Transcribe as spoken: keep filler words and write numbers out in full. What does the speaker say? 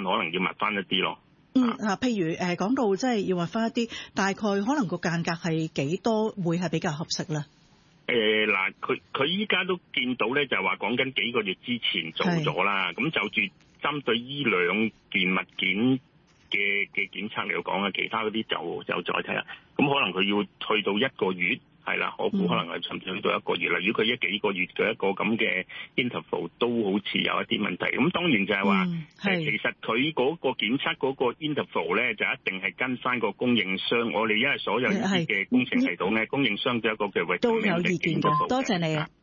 可能要密翻一啲咯。 嗯啊，譬如誒講到即係要密翻一啲，大概可能個間隔係幾多會係比較合適咧？ 誒嗱，佢佢依家都見到咧，就係話講緊幾個月之前做咗啦。咁就住針對依兩件物件嘅嘅檢測嚟講啊，其他嗰啲就就再睇下。咁可能佢要去到一個月。係啦，我估可能係甚至去到一個月啦。如果佢一幾個月嘅一個咁嘅 interval 都好似有一啲問題，咁當然就係話、嗯，其實佢嗰個檢測嗰個 interval 咧，就一定係跟翻個供應商。我哋因為所有呢啲嘅工程系統咧，供應商都有一個叫 recommended 都有意見嘅。多謝你啊。